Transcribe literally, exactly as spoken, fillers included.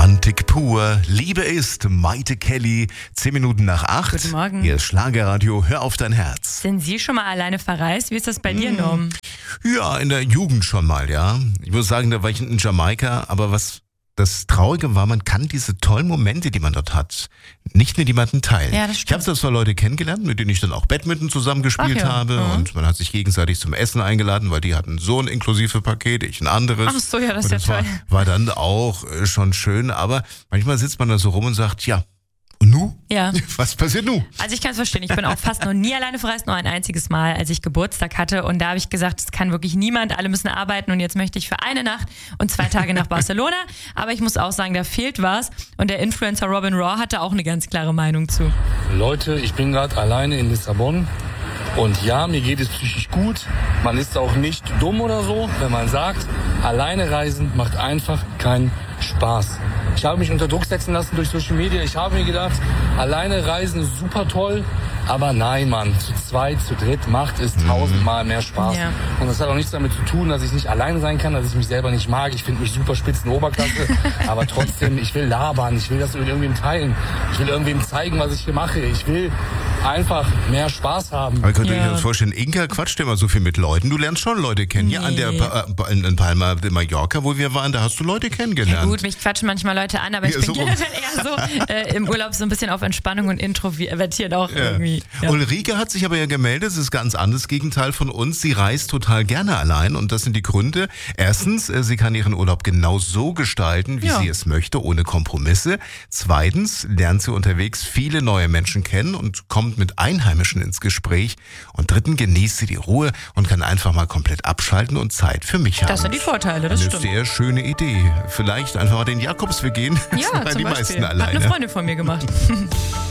Romantik pur. Liebe ist Maite Kelly. Zehn Minuten nach acht. Guten Morgen. Hier ist Schlagerradio. Hör auf dein Herz. Sind Sie schon mal alleine verreist? Wie ist das bei dir, Hm. Norm? Ja, in der Jugend schon mal, ja. Ich muss sagen, da war ich in Jamaika. Aber was das Traurige war, man kann diese tollen Momente, die man dort hat, nicht mit jemandem teilen. Ja, das ich stimmt. habe da zwar Leute kennengelernt, mit denen ich dann auch Badminton zusammen gespielt Ach ja. habe. Mhm. Und man hat sich gegenseitig zum Essen eingeladen, weil die hatten so ein inklusive Paket, ich ein anderes. Ach so, ja, das ist Und ja das war, toll. war dann auch äh, schon schön. Aber manchmal sitzt man da so rum und sagt, ja, und nu? Ja. Was passiert nu? Also ich kann es verstehen, ich bin auch fast noch nie alleine verreist, nur ein einziges Mal, als ich Geburtstag hatte, und da habe ich gesagt, es kann wirklich niemand, alle müssen arbeiten, und jetzt möchte ich für eine Nacht und zwei Tage nach Barcelona, aber ich muss auch sagen, da fehlt was, und der Influencer Robin Raw hatte auch eine ganz klare Meinung zu. Leute, ich bin gerade alleine in Lissabon und ja, mir geht es psychisch gut. Man ist auch nicht dumm oder so, wenn man sagt, alleine reisen macht einfach keinen Spaß. Ich habe mich unter Druck setzen lassen durch Social Media. Ich habe mir gedacht, alleine reisen ist super toll. Aber nein, Mann, zu zweit, zu dritt macht es tausendmal mehr Spaß. Ja. Und das hat auch nichts damit zu tun, dass ich nicht alleine sein kann, dass ich mich selber nicht mag. Ich finde mich super spitz in Oberklasse. Aber trotzdem, ich will labern. Ich will das mit irgendwem teilen. Ich will irgendwem zeigen, was ich hier mache. Ich will einfach mehr Spaß haben. Aber könnt ihr Ja. euch das vorstellen, Inka quatscht immer so viel mit Leuten. Du lernst schon Leute kennen. Ja, an der Nee. Pa- äh, in, in Palma de Mallorca, wo wir waren, da hast du Leute kennengelernt. Ja gut, mich quatschen manchmal Leute an, aber ich Ja, bin so rum. generell eher so äh, im Urlaub so ein bisschen auf Entspannung und introvertiert auch Ja. irgendwie. Ja. Ulrike hat sich aber ja gemeldet, das ist ganz anderes Gegenteil von uns. Sie reist total gerne allein, und das sind die Gründe. Erstens, äh, sie kann ihren Urlaub genau so gestalten, wie Ja. sie es möchte, ohne Kompromisse. Zweitens, lernt sie unterwegs viele neue Menschen kennen und kommt mit Einheimischen ins Gespräch. Und dritten, genießt sie die Ruhe und kann einfach mal komplett abschalten und Zeit für mich haben. Das sind die Vorteile, das Eine stimmt. sehr schöne Idee. Vielleicht einfach mal den Jakobsweg gehen. Das Ja, machen zum die Beispiel. meisten Hat eine alleine. Freundin von mir gemacht.